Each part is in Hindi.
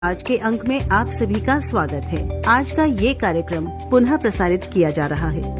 आज के अंक में आप सभी का स्वागत है। आज का ये कार्यक्रम पुनः प्रसारित किया जा रहा है।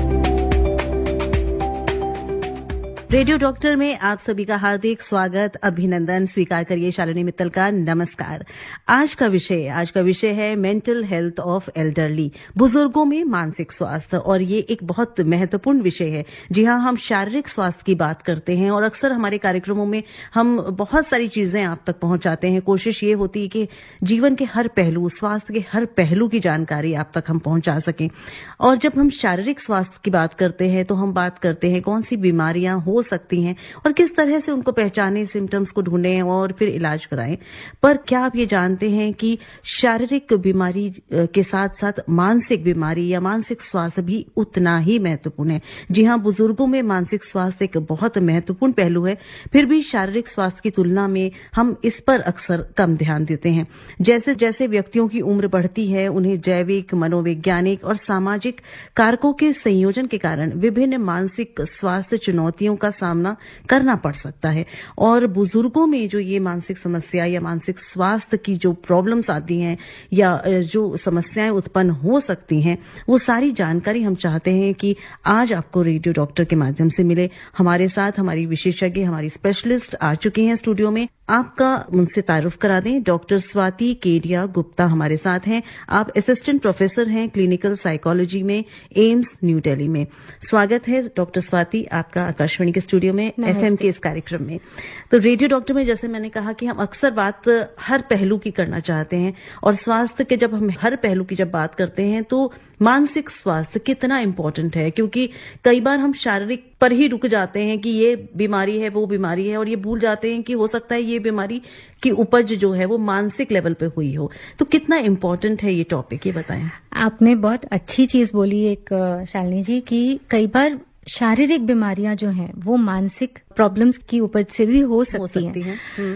रेडियो डॉक्टर में आप सभी का हार्दिक स्वागत, अभिनंदन स्वीकार करिए शालिनी मित्तल का नमस्कार। आज का विषय है मेंटल हेल्थ ऑफ एल्डरली, बुजुर्गों में मानसिक स्वास्थ्य। और ये एक बहुत महत्वपूर्ण विषय है। जी हाँ, हम शारीरिक स्वास्थ्य की बात करते हैं और अक्सर हमारे कार्यक्रमों में हम बहुत सारी चीजें आप तक पहुंचाते हैं। कोशिश ये होती है कि जीवन के हर पहलू, स्वास्थ्य के हर पहलू की जानकारी आप तक हम पहुंचा सकें। और जब हम शारीरिक स्वास्थ्य की बात करते हैं तो हम बात करते हैं कौन सी बीमारियां हो सकती हैं और किस तरह से उनको पहचानें, सिम्टम्स को ढूंढें और फिर इलाज कराएं। पर क्या आप ये जानते हैं कि शारीरिक बीमारी के साथ साथ मानसिक बीमारी या मानसिक स्वास्थ्य भी उतना ही महत्वपूर्ण है। जी हाँ, बुजुर्गों में मानसिक स्वास्थ्य एक बहुत महत्वपूर्ण पहलू है। फिर भी शारीरिक स्वास्थ्य की तुलना में हम इस पर अक्सर कम ध्यान देते हैं। जैसे जैसे व्यक्तियों की उम्र बढ़ती है, उन्हें जैविक, मनोवैज्ञानिक और सामाजिक कारकों के संयोजन के कारण विभिन्न मानसिक स्वास्थ्य चुनौतियों का सामना करना पड़ सकता है। और बुजुर्गों में जो ये मानसिक समस्या या मानसिक स्वास्थ्य की जो प्रॉब्लम्स आती हैं या जो समस्याएं उत्पन्न हो सकती हैं, वो सारी जानकारी हम चाहते हैं कि आज आपको रेडियो डॉक्टर के माध्यम से मिले। हमारे साथ हमारी विशेषज्ञ, हमारी स्पेशलिस्ट आ चुकी हैं स्टूडियो में। आपका उनसे तारुफ करा दें। डॉक्टर स्वाति केडिया गुप्ता हमारे साथ हैं। आप असिस्टेंट प्रोफेसर हैं क्लिनिकल साइकोलॉजी में, एम्स न्यू दिल्ली में। स्वागत है डॉक्टर स्वाति आपका आकाशवाणी के स्टूडियो में, एफएम के इस कार्यक्रम में। तो रेडियो डॉक्टर में जैसे मैंने कहा कि हम अक्सर बात हर पहलू की करना चाहते हैं और स्वास्थ्य के जब हम हर पहलू की जब बात करते हैं तो मानसिक स्वास्थ्य कितना इम्पोर्टेंट है, क्योंकि कई बार हम शारीरिक पर ही रुक जाते हैं कि ये बीमारी है, वो बीमारी है, और ये भूल जाते हैं कि हो सकता है ये बीमारी की उपज जो है वो मानसिक लेवल पे हुई हो। तो कितना इम्पोर्टेंट है ये टॉपिक, ये बताएं। आपने बहुत अच्छी चीज बोली एक शालिनी जी, कि कई बार शारीरिक बीमारियां जो हैं वो मानसिक प्रॉब्लम्स की उपज से भी हो सकती हैं।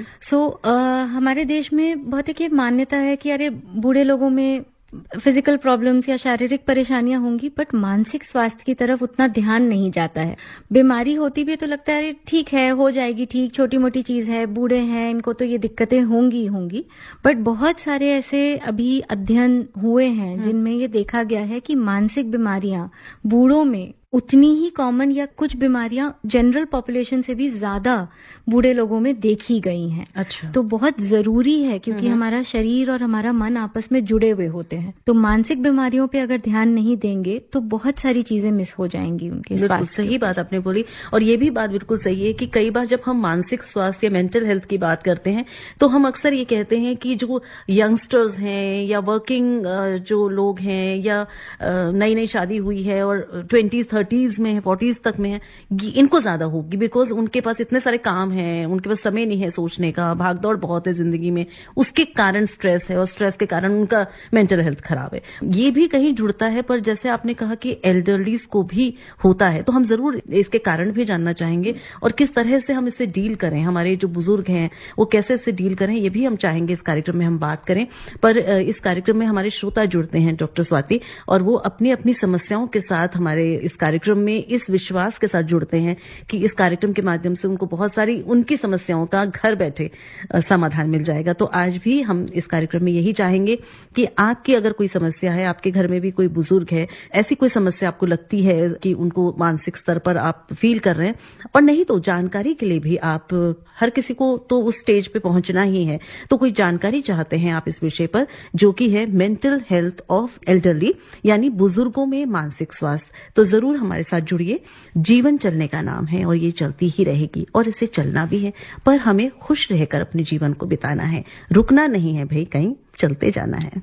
हमारे देश में बहुत एक मान्यता है कि अरे बूढ़े लोगों में फिजिकल प्रॉब्लम्स या शारीरिक परेशानियां होंगी, बट मानसिक स्वास्थ्य की तरफ उतना ध्यान नहीं जाता है। बीमारी होती भी है तो लगता है अरे ठीक है, हो जाएगी ठीक, छोटी मोटी चीज है, बूढ़े हैं, इनको तो ये दिक्कतें होंगी। बट बहुत सारे ऐसे अभी अध्ययन हुए हैं जिनमें ये देखा गया है कि मानसिक बीमारियां बूढ़ों में उतनी ही कॉमन या कुछ बीमारियां जनरल पॉपुलेशन से भी ज्यादा बूढ़े लोगों में देखी गई हैं। अच्छा। तो बहुत जरूरी है, क्योंकि हमारा शरीर और हमारा मन आपस में जुड़े हुए होते हैं। तो मानसिक बीमारियों पे अगर ध्यान नहीं देंगे तो बहुत सारी चीजें मिस हो जाएंगी उनके स्वास्थ्य। सही बात आपने बोली। और ये भी बात बिल्कुल सही है कि कई बार जब हम मानसिक स्वास्थ्य या मेंटल हेल्थ की बात करते हैं तो हम अक्सर ये कहते हैं कि जो यंगस्टर्स हैं या वर्किंग जो लोग हैं या नई नई शादी हुई है और 20s 30s में है, 40s तक में है, इनको ज्यादा होगी, बिकॉज उनके पास इतने सारे काम हैं, उनके पास समय नहीं है सोचने का, भागदौड़ बहुत है जिंदगी में, उसके कारण स्ट्रेस है और स्ट्रेस के कारण उनका मेंटल हेल्थ खराब है। ये भी कहीं जुड़ता है। पर जैसे आपने कहा कि एल्डरलीज को भी होता है, तो हम जरूर इसके कारण भी जानना चाहेंगे और किस तरह से हम इससे डील करें, हमारे जो बुजुर्ग हैं वो कैसे इससे डील करें, ये भी हम चाहेंगे इस कार्यक्रम में हम बात करें। पर इस कार्यक्रम में हमारे श्रोता जुड़ते हैं डॉक्टर स्वाति, और वो अपनी अपनी समस्याओं के साथ हमारे इस कार्यक्रम में इस विश्वास के साथ जुड़ते हैं कि इस कार्यक्रम के माध्यम से उनको बहुत सारी उनकी समस्याओं का घर बैठे समाधान मिल जाएगा। तो आज भी हम इस कार्यक्रम में यही चाहेंगे कि आपकी अगर कोई समस्या है, आपके घर में भी कोई बुजुर्ग है, ऐसी कोई समस्या आपको लगती है कि उनको मानसिक स्तर पर आप फील कर रहे हैं, और नहीं तो जानकारी के लिए भी आप, हर किसी को तो उस स्टेज पे पहुंचना ही है, तो कोई जानकारी चाहते हैं आप इस विषय पर, जो कि है मेंटल हेल्थ ऑफ एल्डरली, यानी बुजुर्गों में मानसिक स्वास्थ्य, तो जरूर हमारे साथ जुड़िए। जीवन चलने का नाम है और ये चलती ही रहेगी और इसे चलना भी है, पर हमें खुश रहकर अपने जीवन को बिताना है, रुकना नहीं है भाई, कहीं चलते जाना है।